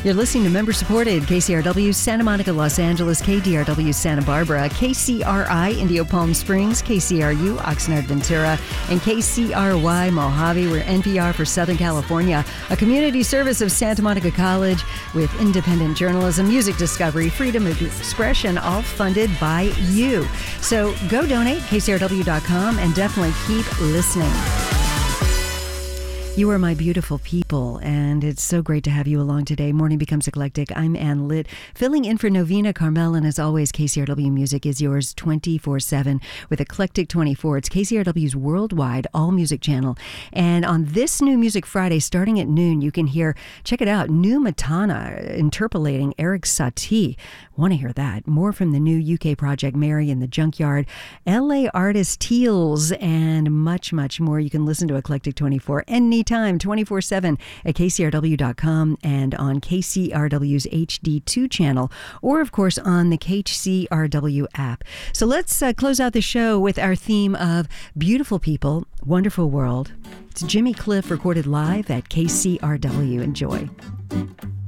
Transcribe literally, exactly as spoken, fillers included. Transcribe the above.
You're listening to member-supported K C R W Santa Monica, Los Angeles, K D R W Santa Barbara, K C R I Indio Palm Springs, K C R U Oxnard Ventura, and K C R Y Mojave. We're N P R for Southern California, a community service of Santa Monica College with independent journalism, music discovery, freedom of expression, all funded by you. So go donate, K C R W dot com, and definitely keep listening. You are my beautiful people, and it's so great to have you along today. Morning Becomes Eclectic. I'm Ann Litt, filling in for Novena Carmel, and as always, K C R W Music is yours twenty-four seven with Eclectic twenty-four. It's K C R W's worldwide all-music channel, and on this new Music Friday, starting at noon, you can hear, check it out, New Matana interpolating Eric Satie. Want to hear that? More from the new U K project, Mary in the Junkyard, L A artist Teals, and much, much more. You can listen to Eclectic twenty-four anytime, twenty-four seven at K C R W dot com and on K C R W's H D two channel, or of course on the K C R W app. So let's uh, close out the show with our theme of beautiful people, wonderful world. It's Jimmy Cliff recorded live at K C R W. Enjoy.